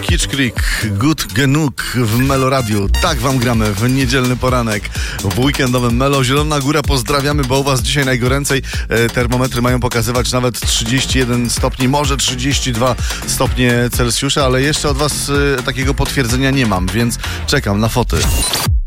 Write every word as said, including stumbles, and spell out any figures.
Hitchcreek, Good Genuk w Meloradiu. Tak wam gramy w niedzielny poranek, w weekendowym Melo. Zielona Góra, pozdrawiamy, bo u was dzisiaj najgoręcej. Termometry mają pokazywać nawet trzydzieści jeden stopni, może trzydzieści dwa stopnie Celsjusza, ale jeszcze od was takiego potwierdzenia nie mam, więc czekam na foty.